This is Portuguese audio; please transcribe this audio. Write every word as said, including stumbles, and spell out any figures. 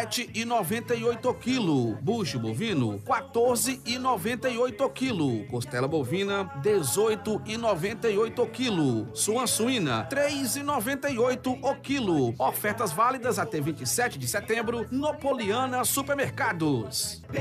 sete e noventa e oito o quilo. Bucho bovino, quatorze e noventa e oito o quilo. Costela bovina, dezoito e noventa e oito o quilo. Suã suína, três e noventa e oito o quilo. Ofertas válidas até vinte e sete de setembro no Poliana Supermercados.